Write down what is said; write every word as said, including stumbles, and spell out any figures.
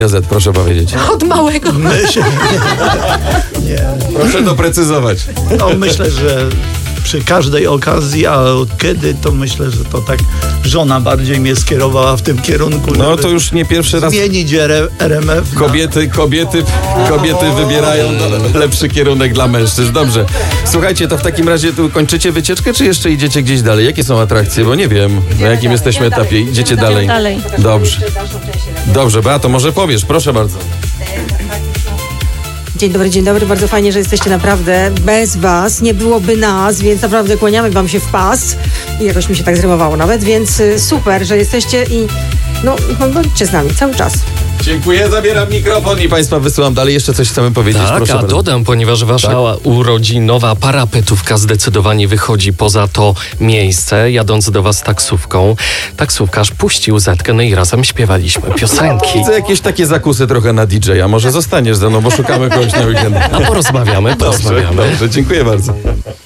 Z, proszę powiedzieć. Od małego. Myślę, nie. Proszę doprecyzować. No, myślę, że przy każdej okazji, a od kiedy, to myślę, że to tak żona bardziej mnie skierowała w tym kierunku. No żeby to już nie pierwszy raz. zmienić R M F. Na... Kobiety, kobiety, kobiety wybierają lepszy kierunek dla mężczyzn. Dobrze. Słuchajcie, to w takim razie tu kończycie wycieczkę, czy jeszcze idziecie gdzieś dalej? Jakie są atrakcje? Bo nie wiem, na jakim jesteśmy etapie. Idziecie dalej? Dalej. Dobrze. Dobrze, Beato, może powiesz, proszę bardzo. Dzień dobry, dzień dobry. Bardzo fajnie, że jesteście, naprawdę. Bez was nie byłoby nas, więc naprawdę kłaniamy wam się w pas. I jakoś mi się tak zrymowało nawet, więc y, super, że jesteście i no, bądźcie z nami cały czas. Dziękuję, zabieram mikrofon i Państwa wysyłam dalej. Jeszcze coś chcemy powiedzieć, Tak, proszę a bardzo. dodam, ponieważ wasza Tak. urodzinowa parapetówka zdecydowanie wychodzi poza to miejsce. Jadąc do was taksówką, taksówkarz puścił Zetkę, no i razem śpiewaliśmy piosenki. Widzę jakieś takie zakusy trochę na D J a. Może zostaniesz ze mną, bo szukamy kogoś na weekend. A porozmawiamy, Dobrze, porozmawiamy. dobrze, dziękuję bardzo.